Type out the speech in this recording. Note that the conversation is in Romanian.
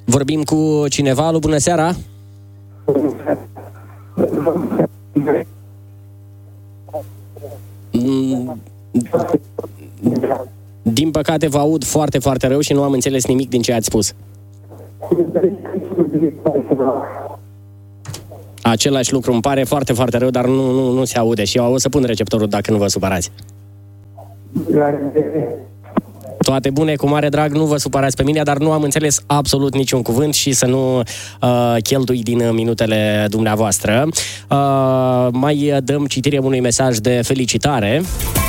Vorbim cu cineva. Alo, bună seara! Din păcate vă aud foarte, foarte rău și nu am înțeles nimic din ce ați spus. Același lucru, îmi pare foarte, foarte rău, dar nu se aude și eu o să pun receptorul dacă nu vă supărați. Toate bune, cu mare drag, nu vă supărați pe mine, dar nu am înțeles absolut niciun cuvânt și să nu cheltui din minutele dumneavoastră. Mai dăm citire unui mesaj de felicitare.